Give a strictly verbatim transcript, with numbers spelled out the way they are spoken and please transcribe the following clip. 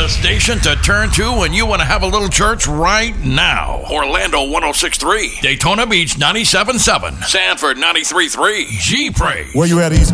station to turn to when you want to have a little church right now. Orlando one oh six point three, Daytona Beach ninety-seven point seven, Sanford ninety-three point three, G-Praise. Where you at, East